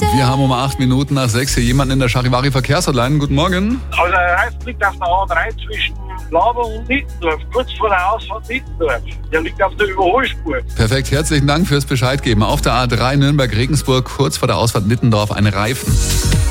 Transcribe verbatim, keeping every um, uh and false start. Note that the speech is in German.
Wir haben um acht Minuten nach sechs hier jemanden in der Charivari Verkehrshotline. Guten Morgen. Also der Reifen liegt auf der A drei zwischen Laber und Nittendorf, kurz vor der Ausfahrt Nittendorf. Der liegt auf der Überholspur. Perfekt, herzlichen Dank fürs Bescheid geben. Auf der A drei Nürnberg-Regensburg, kurz vor der Ausfahrt Nittendorf, ein Reifen.